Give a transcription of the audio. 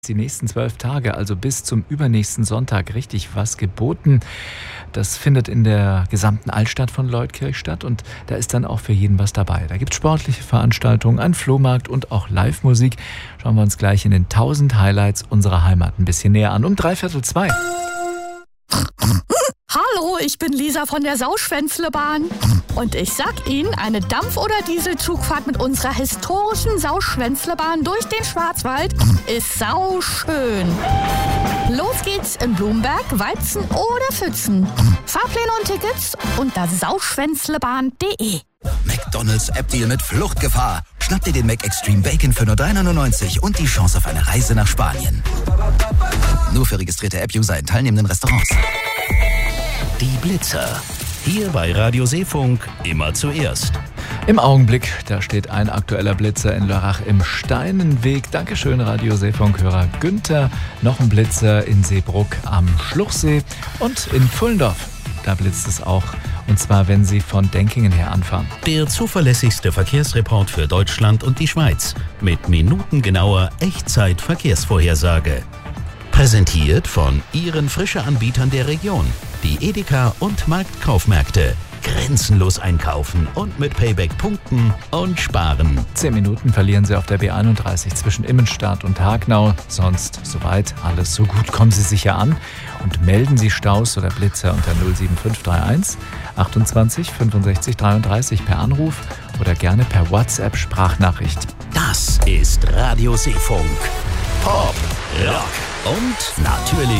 Die nächsten 12 Tage, also bis zum übernächsten Sonntag, richtig was geboten. Das findet in der gesamten Altstadt von Leutkirch statt und da ist dann auch für jeden was dabei. Da gibt es sportliche Veranstaltungen, einen Flohmarkt und auch Live-Musik. Schauen wir uns gleich in den 1000 Highlights unserer Heimat ein bisschen näher an. Um 3:15. Hallo, ich bin Lisa von der Sauschwänzlebahn. Und ich sag Ihnen, eine Dampf- oder Dieselzugfahrt mit unserer historischen Sauschwänzlebahn durch den Schwarzwald ist sauschön. Los geht's in Blumberg, Weizen oder Pfützen. Fahrpläne und Tickets unter sauschwänzlebahn.de. McDonald's App-Deal mit Fluchtgefahr. Schnapp dir den McExtreme Bacon für nur 3,99 € und die Chance auf eine Reise nach Spanien. Nur für registrierte App-User in teilnehmenden Restaurants. Die Blitzer. Hier bei Radio Seefunk immer zuerst. Im Augenblick, da steht ein aktueller Blitzer in Lörrach im Steinenweg. Dankeschön, Radio Seefunk-Hörer Günther. Noch ein Blitzer in Seebruck am Schluchsee und in Pfullendorf. Da blitzt es auch. Und zwar, wenn Sie von Denkingen her anfahren. Der zuverlässigste Verkehrsreport für Deutschland und die Schweiz. Mit minutengenauer Echtzeit-Verkehrsvorhersage. Präsentiert von Ihren Frische-Anbietern der Region. Die Edeka und Marktkaufmärkte. Grenzenlos einkaufen und mit Payback punkten und sparen. 10 Minuten verlieren Sie auf der B31 zwischen Immenstadt und Hagnau. Sonst soweit alles so gut. Kommen Sie sicher an und melden Sie Staus oder Blitzer unter 07531 28 65 33 per Anruf oder gerne per WhatsApp-Sprachnachricht. Das ist Radio Seefunk. Pop, Rock und natürlich